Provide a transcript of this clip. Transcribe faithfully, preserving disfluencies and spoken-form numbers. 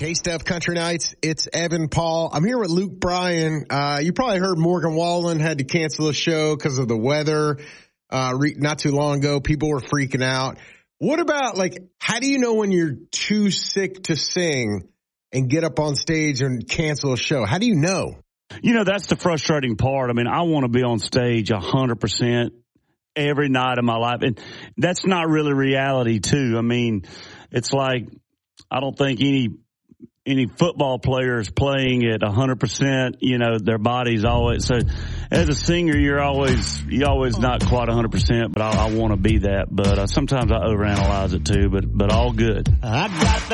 K-Stuff Country Nights. It's Evan Paul. I'm here with Luke Bryan. Uh, you probably heard Morgan Wallen had to cancel a show because of the weather. Uh, re- not too long ago, people were freaking out. What about, like, how do you know when you're too sick to sing and get up on stage and cancel a show? How do you know? You know, that's the frustrating part. I mean, I want to be on stage one hundred percent every night of my life. And that's not really reality, too. I mean, it's like, I don't think any any football players playing at one hundred percent, you know, their body's always, so as a singer, you're always, you're always not quite one hundred percent, but I, I want to be that. But uh, sometimes I overanalyze it too, but, but all good. I got that.